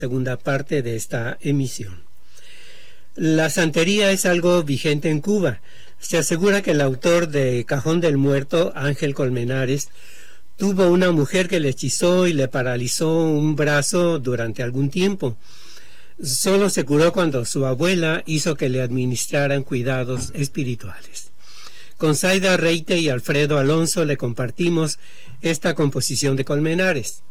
segunda parte de esta emisión. La santería es algo vigente en Cuba. Se asegura que el autor de Cajón del Muerto, Ángel Colmenares, tuvo una mujer que le hechizó y le paralizó un brazo durante algún tiempo. Solo se curó cuando su abuela hizo que le administraran cuidados espirituales. Con Zaida Reite y Alfredo Alonso le compartimos esta composición de Colmenares.